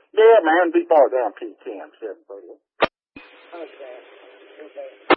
Yeah, man, be far down P10, 7:30. Okay.